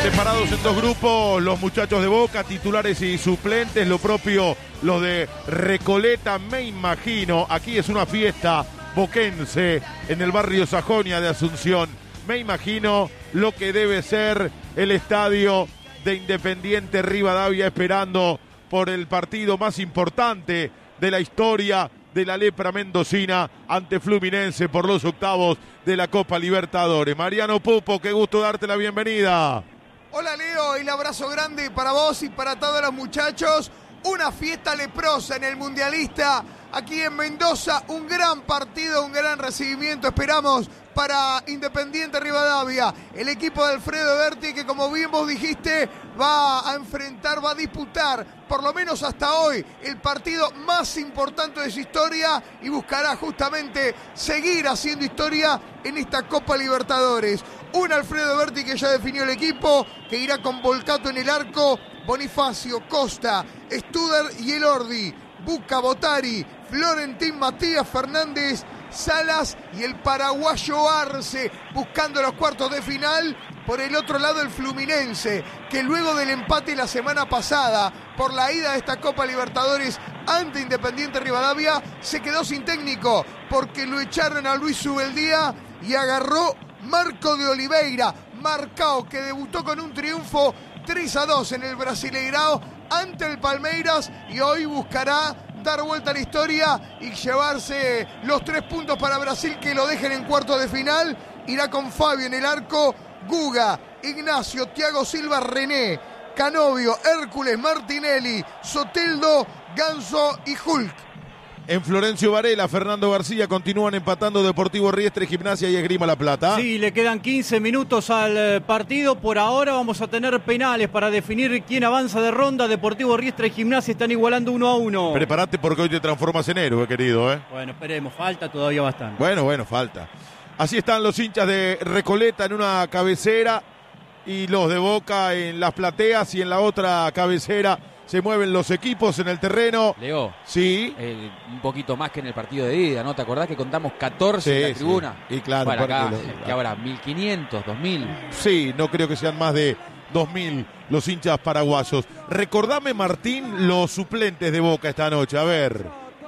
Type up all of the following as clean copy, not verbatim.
Separados en dos grupos, los muchachos de Boca, titulares y suplentes, lo propio los de Recoleta, me imagino. Aquí es una fiesta boquense en el barrio Sajonia de Asunción. Me imagino lo que debe ser el estadio de Independiente Rivadavia, esperando por el partido más importante de la historia de la lepra mendocina ante Fluminense por los octavos de la Copa Libertadores. Mariano Pupo, qué gusto darte la bienvenida. Hola Leo, y el abrazo grande para vos y para todos los muchachos. Una fiesta leprosa en el Mundialista aquí en Mendoza. Un gran partido, un gran recibimiento esperamos para Independiente Rivadavia. El equipo de Alfredo Berti, que como bien vos dijiste, va a enfrentar, va a disputar, por lo menos hasta hoy, el partido más importante de su historia y buscará justamente seguir haciendo historia en esta Copa Libertadores. Un Alfredo Berti que ya definió el equipo, que irá con Volcato en el arco, Bonifacio, Costa, Studer y Elordi, Buca, Botari, Florentín, Matías Fernández, Salas y el paraguayo Arce, buscando los cuartos de final. Por el otro lado el Fluminense, que luego del empate la semana pasada por la ida de esta Copa Libertadores ante Independiente Rivadavia, se quedó sin técnico porque lo echaron a Luis Ubeldía y agarró Marco de Oliveira, Marcao, que debutó con un triunfo 3-2 en el Brasileirao ante el Palmeiras y hoy buscará dar vuelta a la historia y llevarse los 3 puntos para Brasil, que lo dejen en cuartos de final. Irá con Fabio en el arco, Guga, Ignacio, Thiago Silva, René, Canovio, Hércules, Martinelli, Soteldo, Ganso y Hulk. En Florencio Varela, Fernando García continúan empatando Deportivo Riestre, Gimnasia y Esgrima La Plata. Sí, le quedan 15 minutos al partido. Por ahora vamos a tener penales para definir quién avanza de ronda. Deportivo Riestre y Gimnasia están igualando 1-1. Prepárate porque hoy te transformas en héroe, querido. Bueno, esperemos, falta todavía bastante. Bueno, falta. Así están los hinchas de Recoleta en una cabecera y los de Boca en las plateas, y en la otra cabecera se mueven los equipos en el terreno. Leo, sí, un poquito más que en el partido de ida, ¿no? ¿Te acordás que contamos 14 en la tribuna? Sí. Y claro, bueno, acá, que ahora 1.500, 2.000. Sí, no creo que sean más de 2.000 los hinchas paraguayos. Recordame, Martín, los suplentes de Boca esta noche, a ver.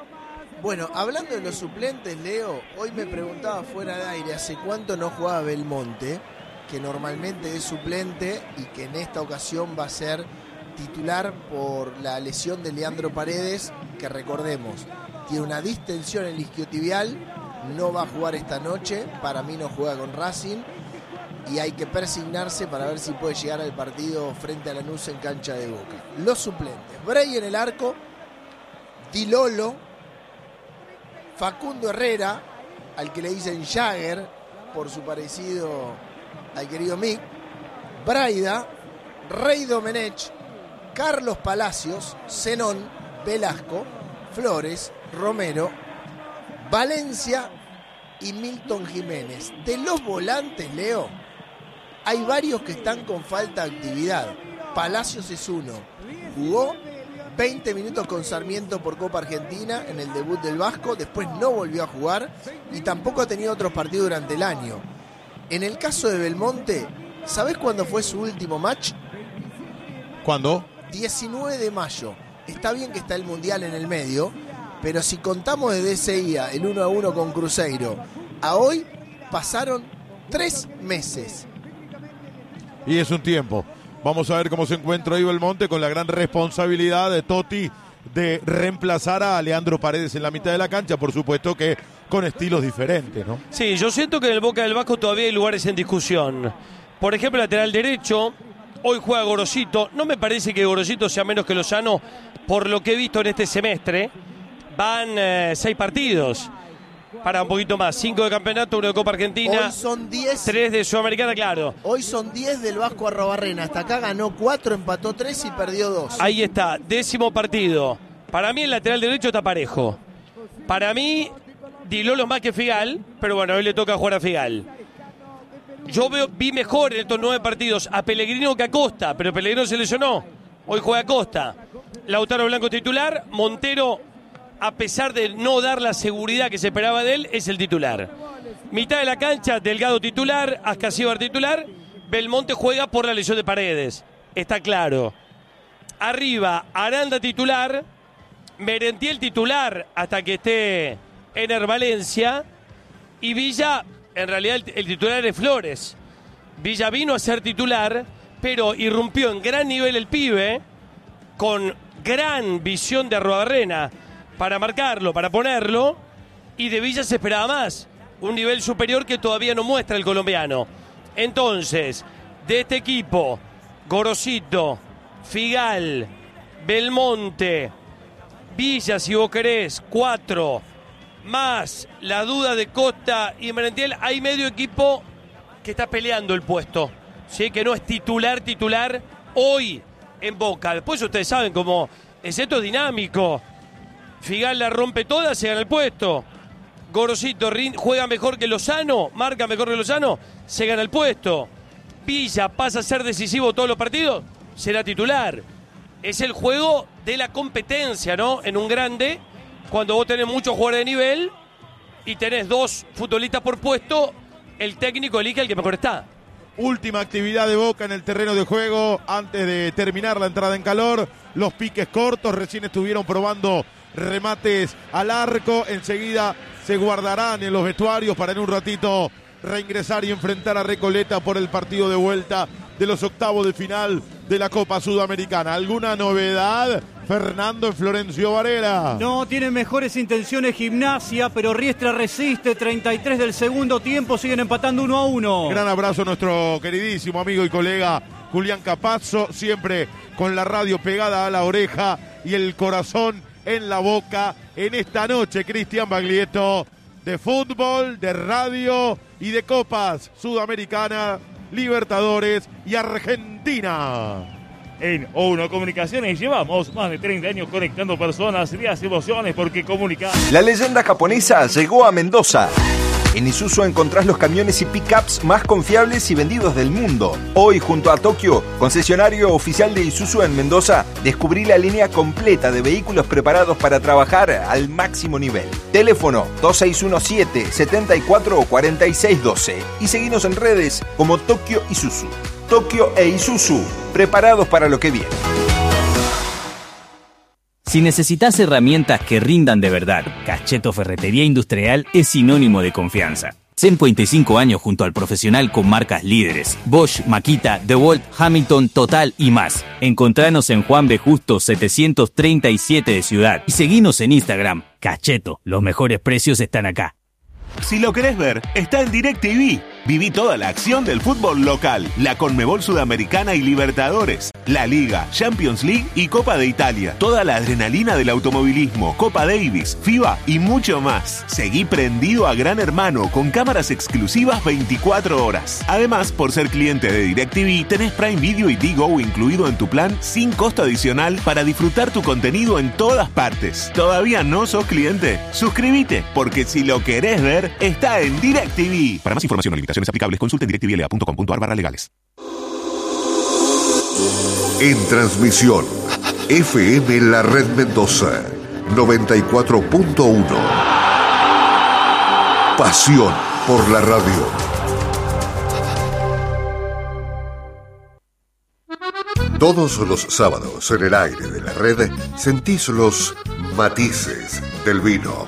Bueno, hablando de los suplentes, Leo, hoy me preguntaba fuera de aire hace cuánto no jugaba Belmonte, que normalmente es suplente y que en esta ocasión va a ser titular por la lesión de Leandro Paredes, que recordemos, tiene una distensión en el isquiotibial, no va a jugar esta noche, para mí no juega con Racing, y hay que persignarse para ver si puede llegar al partido frente a Lanús en cancha de Boca. Los suplentes: Bray en el arco, Di Lolo, Facundo Herrera, al que le dicen Jagger por su parecido al querido Mick, Braida, Rey Domenech, Carlos Palacios, Zenón, Velasco, Flores, Romero, Valencia y Milton Jiménez. De los volantes, Leo, hay varios que están con falta de actividad. Palacios es uno. Jugó 20 minutos con Sarmiento por Copa Argentina en el debut del Vasco, después no volvió a jugar y tampoco ha tenido otros partidos durante el año. En el caso de Belmonte, ¿sabés cuándo fue su último match? ¿Cuándo? 19 de mayo. Está bien que está el Mundial en el medio, pero si contamos desde ese día, el 1-1 con Cruzeiro, a hoy pasaron 3 meses. Y es un tiempo. Vamos a ver cómo se encuentra ahí Belmonte, con la gran responsabilidad de Totti de reemplazar a Leandro Paredes en la mitad de la cancha, por supuesto que con estilos diferentes, ¿no? Sí, yo siento que en el Boca del Vasco todavía hay lugares en discusión. Por ejemplo, lateral derecho, hoy juega Gorosito. No me parece que Gorosito sea menos que Lozano, por lo que he visto en este semestre. Van 6 partidos. Para un poquito más, 5 de campeonato, 1 de Copa Argentina. Hoy son 10. 3 de Sudamericana, claro. Hoy son 10 del Vasco Arrobarrena. Hasta acá ganó 4, empató 3 y perdió 2. Ahí está, 10º partido. Para mí el lateral derecho está parejo. Para mí, Di Lolo más que Figal, pero bueno, hoy le toca jugar a Figal. Yo vi mejor en estos 9 partidos a Pellegrino que a Costa, pero Pellegrino se lesionó. Hoy juega Costa. Lautaro Blanco titular, Montero, a pesar de no dar la seguridad que se esperaba de él, es el titular. Mitad de la cancha, Delgado titular, Ascasíbar titular, Belmonte juega por la lesión de Paredes, está claro. Arriba, Aranda titular, Merentiel titular hasta que esté Ener Valencia, y Villa, en realidad el titular es Flores. Villa vino a ser titular, pero irrumpió en gran nivel el pibe, con gran visión de Arruabarrena para marcarlo, para ponerlo, y de Villa se esperaba más, un nivel superior que todavía no muestra el colombiano. Entonces, de este equipo, Gorosito, Figal, Belmonte, Villa, si vos querés, 4, más la duda de Costa y Merentiel, hay medio equipo que está peleando el puesto, ¿sí? Que no es titular hoy en Boca. Después ustedes saben cómo es esto dinámico. Figal la rompe toda, se gana el puesto. Gorosito juega mejor que Lozano, marca mejor que Lozano, se gana el puesto. Villa pasa a ser decisivo todos los partidos, será titular. Es el juego de la competencia, ¿no? En un grande, cuando vos tenés muchos jugadores de nivel y tenés 2 futbolistas por puesto, el técnico elige al que mejor está. Última actividad de Boca en el terreno de juego antes de terminar la entrada en calor. Los piques cortos, recién estuvieron probando remates al arco. Enseguida se guardarán en los vestuarios para en un ratito reingresar y enfrentar a Recoleta por el partido de vuelta de los octavos de final de la Copa Sudamericana. ¿Alguna novedad, Fernando, en Florencio Varela? No, tiene mejores intenciones Gimnasia, pero Riestra resiste. 33 del segundo tiempo, siguen empatando 1-1. Gran abrazo a nuestro queridísimo amigo y colega Julián Capazzo, siempre con la radio pegada a la oreja y el corazón en la boca en esta noche, Cristian Baglietto, de fútbol, de radio y de Copas Sudamericana, Libertadores y Argentina. En O1 Comunicaciones llevamos más de 30 años conectando personas, ideas y emociones, porque comunicar. La leyenda japonesa llegó a Mendoza. En Isuzu encontrás los camiones y pickups más confiables y vendidos del mundo. Hoy, junto a Tokio, concesionario oficial de Isuzu en Mendoza, descubrí la línea completa de vehículos preparados para trabajar al máximo nivel. Teléfono 2617-744612 y seguinos en redes como Tokio Isuzu. Tokio e Isuzu, preparados para lo que viene. Si necesitas herramientas que rindan de verdad, Cacheto Ferretería Industrial es sinónimo de confianza. 125 años junto al profesional con marcas líderes: Bosch, Makita, DeWalt, Hamilton, Total y más. Encontranos en Juan B. Justo 737 de Ciudad y seguinos en Instagram. Cacheto, los mejores precios están acá. Si lo querés ver, está en DirecTV. Viví toda la acción del fútbol local, la Conmebol Sudamericana y Libertadores, la Liga, Champions League y Copa de Italia. Toda la adrenalina del automovilismo, Copa Davis, FIBA y mucho más. Seguí prendido a Gran Hermano con cámaras exclusivas 24 horas. Además, por ser cliente de DirecTV, tenés Prime Video y Digo incluido en tu plan sin costo adicional para disfrutar tu contenido en todas partes. ¿Todavía no sos cliente? Suscríbete, porque si lo querés ver, está en DirecTV. Para más información o limitaciones aplicables, consulte en directvla.com.ar/legales. En transmisión, FM La Red Mendoza, 94.1. Pasión por la radio. Todos los sábados en el aire de la red sentís los matices del vino.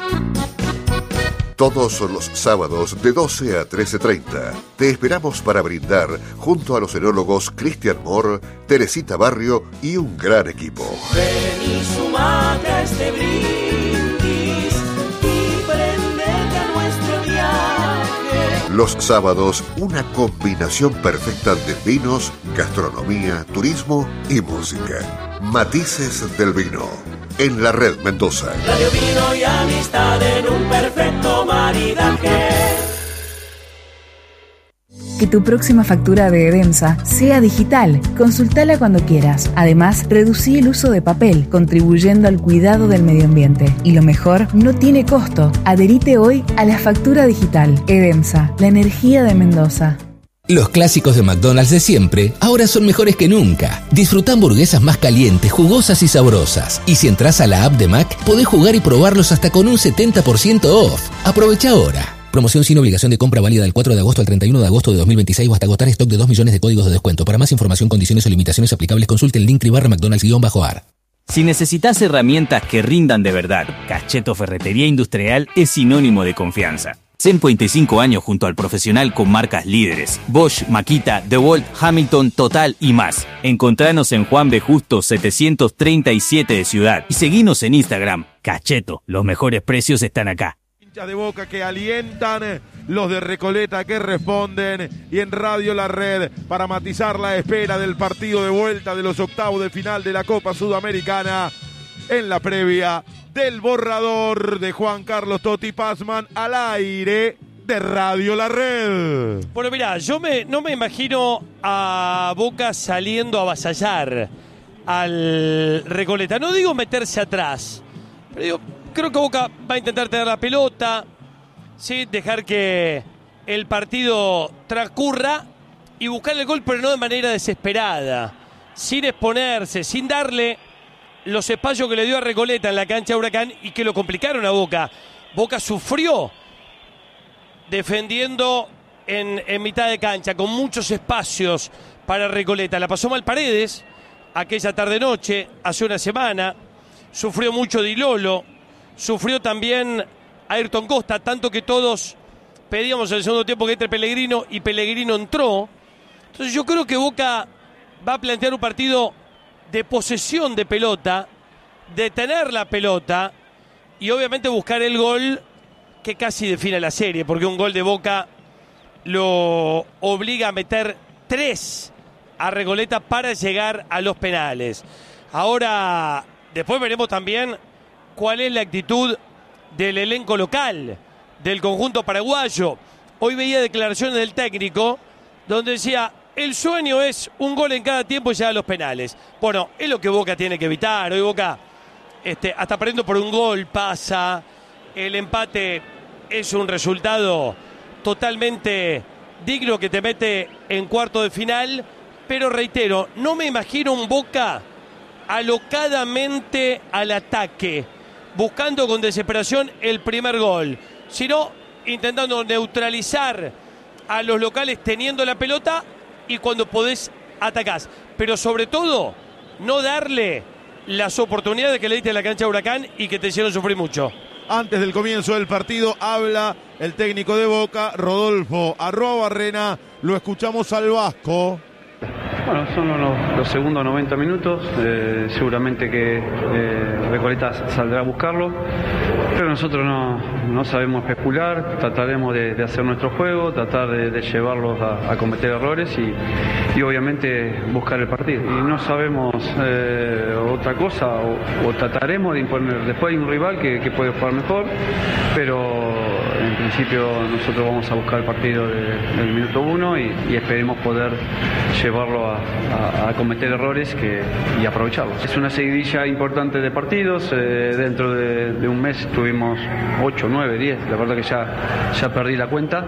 Todos los sábados de 12 a 13:30 te esperamos para brindar junto a los enólogos Cristian Moore, Teresita Barrio y un gran equipo. Ven y sumate a este brindis y prendete a nuestro viaje. Los sábados, una combinación perfecta de vinos, gastronomía, turismo y música. Matices del vino. En la Red Mendoza. Radio, vino y amistad en un perfecto maridaje. Que tu próxima factura de Edemsa sea digital. Consultala cuando quieras. Además, reducí el uso de papel, contribuyendo al cuidado del medio ambiente. Y lo mejor, no tiene costo. Adherite hoy a la factura digital. Edemsa, la energía de Mendoza. Los clásicos de McDonald's de siempre ahora son mejores que nunca. Disfruta hamburguesas más calientes, jugosas y sabrosas. Y si entras a la app de Mac, podés jugar y probarlos hasta con un 70% off. Aprovecha ahora. Promoción sin obligación de compra válida del 4 de agosto al 31 de agosto de 2026 o hasta agotar stock de 2 millones de códigos de descuento. Para más información, condiciones o limitaciones aplicables, consulte el link /McDonald's_AR. Si necesitas herramientas que rindan de verdad, Cacheto Ferretería Industrial es sinónimo de confianza. 125 años junto al profesional con marcas líderes: Bosch, Makita, DeWalt, Hamilton, Total y más. Encontranos en Juan B. Justo 737 de Ciudad y seguinos en Instagram. Cacheto, los mejores precios están acá. Hinchas de Boca que alientan, los de Recoleta que responden, y en Radio La Red para matizar la espera del partido de vuelta de los octavos de final de la Copa Sudamericana en la previa del borrador de Juan Carlos Totti Pazman al aire de Radio La Red. Bueno, mirá, yo no me imagino a Boca saliendo a avasallar al Recoleta. No digo meterse atrás, pero digo, creo que Boca va a intentar tener la pelota, ¿sí? Dejar que el partido transcurra y buscar el gol, pero no de manera desesperada, sin exponerse, sin darle los espacios que le dio a Recoleta en la cancha de Huracán y que lo complicaron a Boca. Boca sufrió defendiendo en mitad de cancha, con muchos espacios para Recoleta. La pasó mal Paredes aquella tarde-noche, hace una semana. Sufrió mucho Di Lolo. Sufrió también Ayrton Costa, tanto que todos pedíamos en el segundo tiempo que entre Pellegrino, y Pellegrino entró. Entonces yo creo que Boca va a plantear un partido de posesión de pelota, de tener la pelota y obviamente buscar el gol que casi define la serie, porque un gol de Boca lo obliga a meter 3 a Recoleta para llegar a los penales. Ahora, después veremos también cuál es la actitud del elenco local, del conjunto paraguayo. Hoy veía declaraciones del técnico donde decía: el sueño es un gol en cada tiempo y llegar a los penales. Bueno, es lo que Boca tiene que evitar. Hoy Boca, hasta perdiendo por un gol, pasa. El empate es un resultado totalmente digno que te mete en cuarto de final. Pero reitero, no me imagino un Boca alocadamente al ataque, buscando con desesperación el primer gol, sino intentando neutralizar a los locales teniendo la pelota y cuando podés atacás. Pero sobre todo, no darle las oportunidades que le diste en la cancha de Huracán y que te hicieron sufrir mucho. Antes del comienzo del partido habla el técnico de Boca, Rodolfo Arruabarrena. Lo escuchamos al Vasco. Bueno, son los segundos 90 minutos, seguramente que Recoleta saldrá a buscarlo, pero nosotros no sabemos especular, trataremos de hacer nuestro juego, tratar de llevarlos a cometer errores y obviamente buscar el partido. Y no sabemos otra cosa, o trataremos de imponer. Después hay un rival que puede jugar mejor, pero en principio nosotros vamos a buscar el partido del minuto 1 y esperemos poder llevarlo a cometer errores y aprovecharlos. Es una seguidilla importante de partidos, dentro de un mes tuvimos 8, 9, 10, la verdad que ya perdí la cuenta,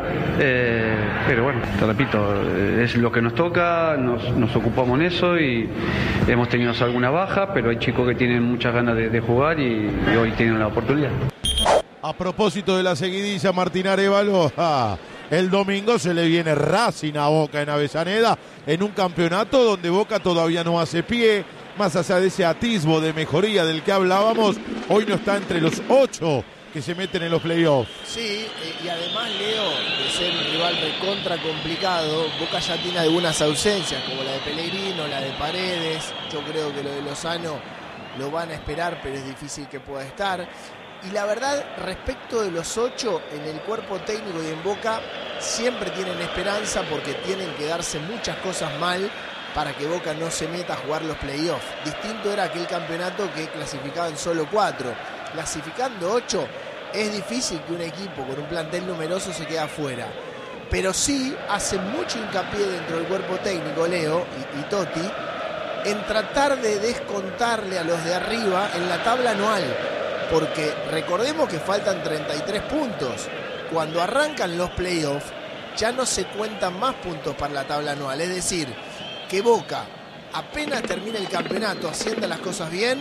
pero bueno, te repito, es lo que nos toca, nos ocupamos en eso y hemos tenido alguna baja, pero hay chicos que tienen muchas ganas de jugar y hoy tienen la oportunidad. A propósito de la seguidilla, Martín Arévalo, el domingo se le viene Racing a Boca en Avellaneda, en un campeonato donde Boca todavía no hace pie, más allá de ese atisbo de mejoría del que hablábamos, hoy no está entre los 8 que se meten en los playoffs. Sí, y además, Leo, de ser un rival recontra complicado, Boca ya tiene algunas ausencias, como la de Pellegrino, la de Paredes. Yo creo que lo de Lozano lo van a esperar, pero es difícil que pueda estar. Y la verdad, respecto de los 8, en el cuerpo técnico y en Boca siempre tienen esperanza, porque tienen que darse muchas cosas mal para que Boca no se meta a jugar los playoffs. Distinto era aquel campeonato que clasificaban solo 4. Clasificando 8, es difícil que un equipo con un plantel numeroso se quede afuera. Pero sí hace mucho hincapié dentro del cuerpo técnico, Leo y Totti, en tratar de descontarle a los de arriba en la tabla anual. Porque recordemos que faltan 33 puntos. Cuando arrancan los playoffs, ya no se cuentan más puntos para la tabla anual. Es decir, que Boca, apenas termine el campeonato, haciendo las cosas bien,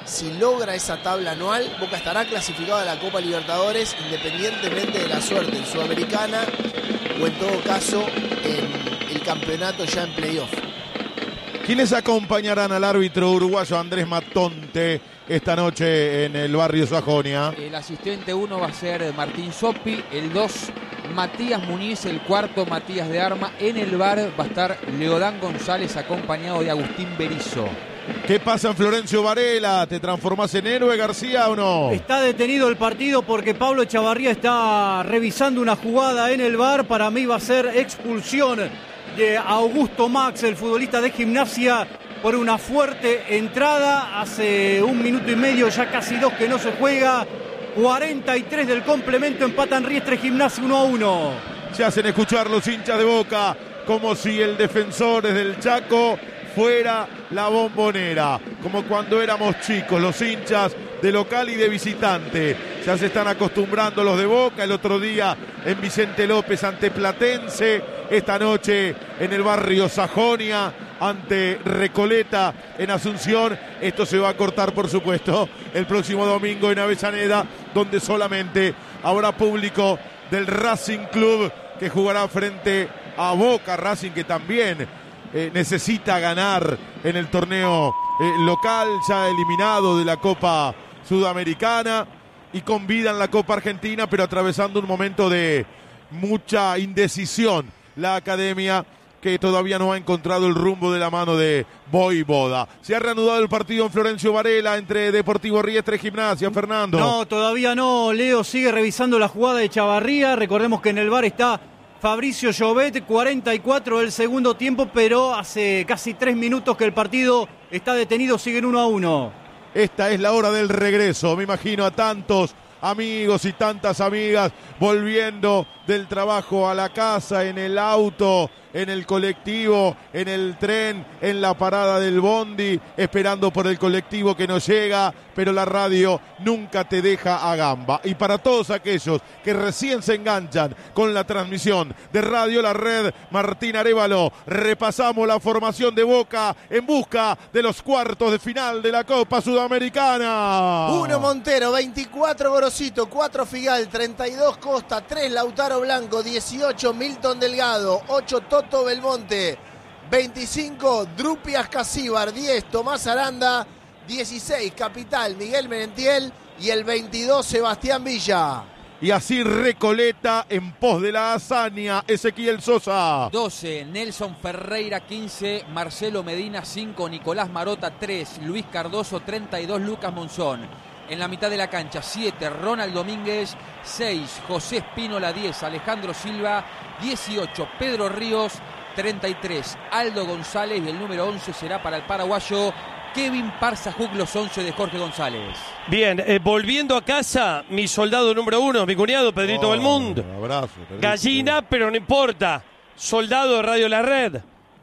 si logra esa tabla anual, Boca estará clasificado a la Copa Libertadores independientemente de la suerte en Sudamericana o en todo caso en el campeonato ya en playoff. ¿Quiénes acompañarán al árbitro uruguayo Andrés Matonte esta noche en el barrio Sajonia? El asistente 1 va a ser Martín Soppi, el 2 Matías Muñiz, el 4 Matías de Arma. En el bar va a estar Leodán González acompañado de Agustín Berizzo. ¿Qué pasa en Florencio Varela? ¿Te transformás en héroe, García, o no? Está detenido el partido porque Pablo Chavarría está revisando una jugada en el VAR. Para mí va a ser expulsión de Augusto Max, el futbolista de Gimnasia, por una fuerte entrada. Hace 1 minuto y medio, ya casi 2 que no se juega. 43 del complemento, empatan Riestra y Gimnasia 1-1. Se hacen escuchar los hinchas de Boca como si el defensor desde el Chaco fuera la Bombonera, como cuando éramos chicos, los hinchas de local y de visitante. Ya se están acostumbrando los de Boca. El otro día en Vicente López ante Platense, esta noche en el barrio Sajonia ante Recoleta en Asunción. Esto se va a cortar, por supuesto, el próximo domingo en Avellaneda, donde solamente habrá público del Racing Club, que jugará frente a Boca. Racing, que también necesita ganar en el torneo local, ya eliminado de la Copa Sudamericana y con vida en la Copa Argentina, pero atravesando un momento de mucha indecisión la academia, que todavía no ha encontrado el rumbo de la mano de Voivoda. Se ha reanudado el partido en Florencio Varela entre Deportivo Riestra y Gimnasia, Fernando. No, todavía no. Leo sigue revisando la jugada de Chavarría. Recordemos que en el VAR está Fabricio Llobet, 44 del segundo tiempo, pero hace casi 3 minutos que el partido está detenido, siguen 1-1. Esta es la hora del regreso, me imagino a tantos amigos y tantas amigas volviendo del trabajo a la casa, en el auto, en el colectivo, en el tren, en la parada del bondi, esperando por el colectivo que no llega, pero la radio nunca te deja a gamba. Y para todos aquellos que recién se enganchan con la transmisión de Radio La Red, Martín Arévalo, repasamos la formación de Boca en busca de los cuartos de final de la Copa Sudamericana. 1 Montero, 24 Gorosito, 4 Figal, 32 Costa, 3 Lautaro Blanco, 18 Milton Delgado, 8 Toto Belmonte, 25 Drupias Casíbar, 10 Tomás Aranda, 16 Capital Miguel Merentiel y el 22 Sebastián Villa. Y así Recoleta en pos de la hazaña, Ezequiel Sosa. 12 Nelson Ferreira, 15 Marcelo Medina, 5 Nicolás Marota, 3 Luis Cardoso, 32 Lucas Monzón. En la mitad de la cancha, 7 Ronald Domínguez, 6 José Espínola, 10 Alejandro Silva, 18 Pedro Ríos, 33 Aldo González y el número 11 será para el paraguayo Kevin Parzajuk, los 11 de Jorge González. Bien, volviendo a casa, mi soldado número 1, mi cuñado Pedrito Belmund. Un abrazo, Pedrito. Gallina, pero no importa. Soldado de Radio La Red.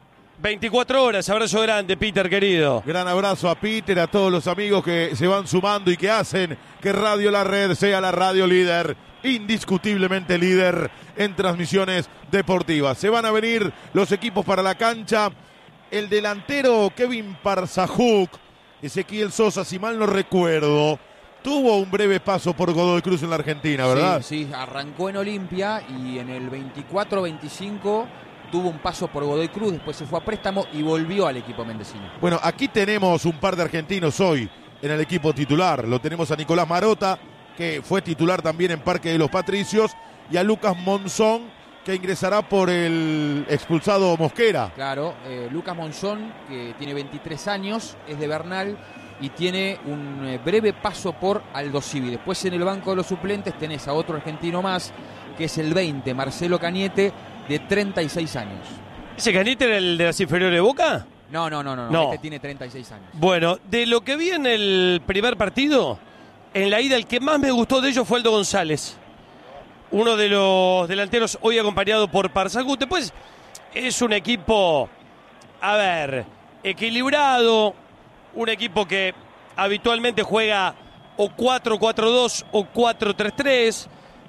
24 horas, abrazo grande, Peter, querido. Gran abrazo a Peter, a todos los amigos que se van sumando y que hacen que Radio La Red sea la radio líder, indiscutiblemente líder en transmisiones deportivas. Se van a venir los equipos para la cancha. El delantero Kevin Parzajuk, Ezequiel Sosa, si mal no recuerdo, tuvo un breve paso por Godoy Cruz en la Argentina, ¿verdad? Sí, arrancó en Olimpia y en el 24-25 tuvo un paso por Godoy Cruz, después se fue a préstamo y volvió al equipo mendocino. Bueno, aquí tenemos un par de argentinos hoy en el equipo titular. Lo tenemos a Nicolás Marota, que fue titular también en Parque de los Patricios, y a Lucas Monzón, que ingresará por el expulsado Mosquera. Claro, Lucas Monzón, que tiene 23 años, es de Bernal y tiene un breve paso por Aldo Civi. Después en el banco de los suplentes tenés a otro argentino más, que es el 20, Marcelo Cañete, de 36 años. ¿Ese Cañete era el de las inferiores de Boca? No. Este tiene 36 años. Bueno, de lo que vi en el primer partido, en la ida el que más me gustó de ellos fue Aldo González. Uno de los delanteros hoy acompañado por Parzagut. Después es un equipo, a ver, equilibrado, un equipo que habitualmente juega o 4-4-2 o 4-3-3,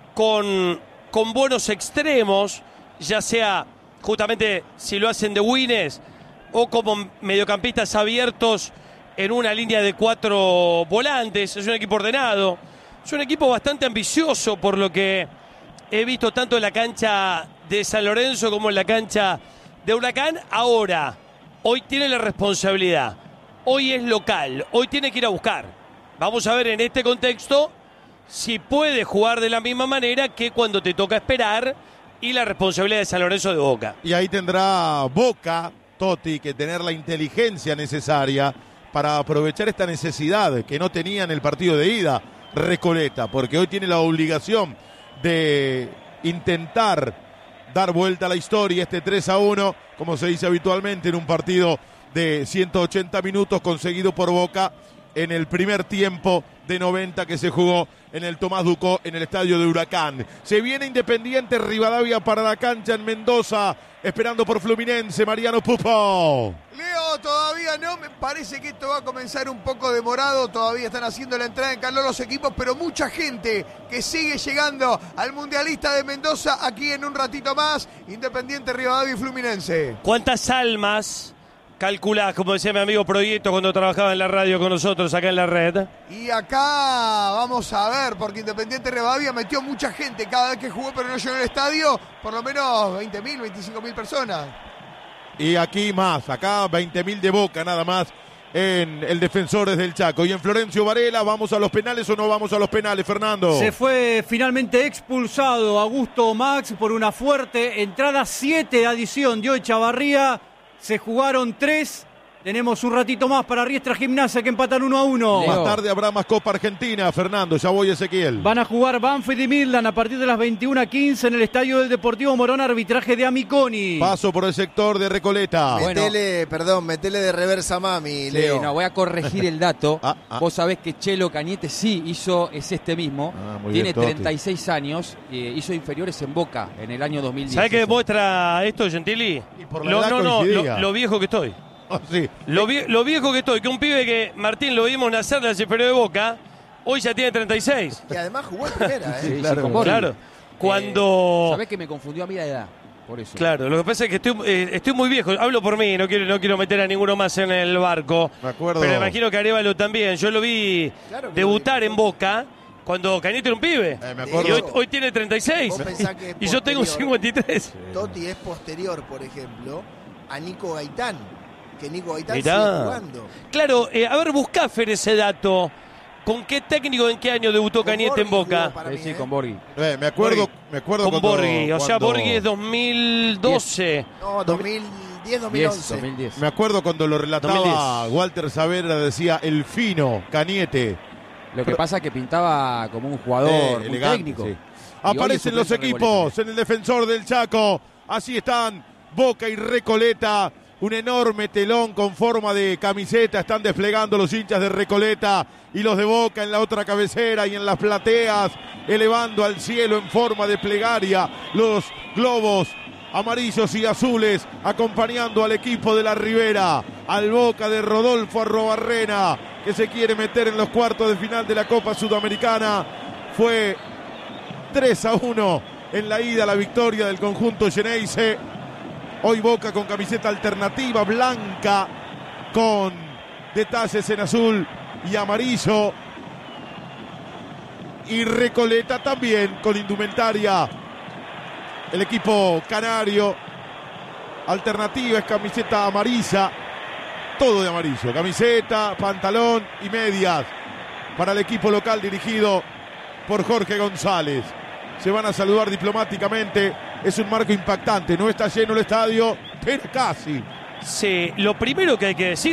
con buenos extremos, ya sea justamente si lo hacen de wings o como mediocampistas abiertos en una línea de 4 volantes, es un equipo ordenado, es un equipo bastante ambicioso por lo que he visto tanto en la cancha de San Lorenzo como en la cancha de Huracán. Ahora, hoy tiene la responsabilidad, hoy es local, hoy tiene que ir a buscar. Vamos a ver en este contexto si puede jugar de la misma manera que cuando te toca esperar y la responsabilidad de San Lorenzo de Boca. Y ahí tendrá Boca, Totti, que tener la inteligencia necesaria para aprovechar esta necesidad que no tenía en el partido de ida Recoleta, porque hoy tiene la obligación de intentar dar vuelta a la historia, este 3-1, como se dice habitualmente en un partido de 180 minutos conseguido por Boca en el primer tiempo de 90 que se jugó en el Tomás Ducó en el estadio de Huracán. Se viene Independiente Rivadavia para la cancha en Mendoza, esperando por Fluminense, Mariano Pupo. Leo, todavía no, me parece que esto va a comenzar un poco demorado, todavía están haciendo la entrada en calor los equipos, pero mucha gente que sigue llegando al Mundialista de Mendoza aquí en un ratito más, Independiente Rivadavia y Fluminense. ¿Cuántas almas calculás, como decía mi amigo Proyecto cuando trabajaba en la radio con nosotros acá en la red? Y acá vamos a ver, porque Independiente Rivadavia metió mucha gente cada vez que jugó, pero no llenó el estadio, por lo menos 20.000, 25.000 personas. Y aquí más, acá 20.000 de Boca nada más en el Defensores del Chaco. Y en Florencio Varela, ¿vamos a los penales o no vamos a los penales, Fernando? Se fue finalmente expulsado Augusto Max por una fuerte entrada, 7 de adición dio Echavarría. Se jugaron 3. Tenemos un ratito más para Riestra Gimnasia que empatan 1-1. Más tarde habrá más Copa Argentina, Fernando. Ya voy, Ezequiel. Van a jugar Banfield y Midland a partir de las 21:15 en el estadio del Deportivo Morón. Arbitraje de Amiconi. Paso por el sector de Recoleta. Metele de reversa mami, Leo. Sí, no, voy a corregir el dato. Vos sabés que Chelo Cañete sí es este mismo. Tiene 36 años. Hizo inferiores en Boca en el año 2010. ¿Sabés qué demuestra esto, Gentili? Lo viejo que estoy. Sí. Lo viejo que estoy, que un pibe que Martín lo vimos nacer en la inferior de Boca, hoy ya tiene 36. Que además jugó en primera, Sí, claro. Cuando... ¿Sabés que me confundió a mí la edad? Por eso. Claro, lo que pasa es que estoy muy viejo. Hablo por mí, no quiero meter a ninguno más en el barco. Me acuerdo. Pero imagino que Arévalo también. Yo lo vi debutar en Boca cuando Cañete era un pibe. Me acuerdo. Y hoy tiene 36. Y yo tengo 53. Totti es posterior, por ejemplo, a Nico Gaitán. Que Nico Gaitán sigue Mirá. jugando. Claro, a ver, buscá, Fer, ese dato. ¿Con qué técnico, en qué año debutó Cañete en Boca? Sí, con Borghi. Me acuerdo con Borghi. O sea, Borghi es 2012. No, 2010, 2011. 2010. Me acuerdo cuando lo relataba 2010. Walter Saavedra, decía el fino Cañete. Lo que pasa es que pintaba como un jugador muy elegante, técnico. sí. Y hoy Aparecen es los suplente equipos en el Defensor del Chaco. Así están Boca y Recoleta. Un enorme telón con forma de camiseta. Están desplegando los hinchas de Recoleta y los de Boca en la otra cabecera y en las plateas, elevando al cielo en forma de plegaria los globos amarillos y azules, acompañando al equipo de la Ribera, al Boca de Rodolfo Arrobarrena, que se quiere meter en los cuartos de final de la Copa Sudamericana. Fue 3-1 en la ida, la victoria del conjunto Xeneize. Hoy Boca con camiseta alternativa blanca con detalles en azul y amarillo. Y Recoleta también con indumentaria. El equipo canario. Alternativa es camiseta amarilla. Todo de amarillo. Camiseta, pantalón y medias. Para el equipo local dirigido por Jorge González. Se van a saludar diplomáticamente. Es un marco impactante. No está lleno el estadio, pero casi. Sí, lo primero que hay que decir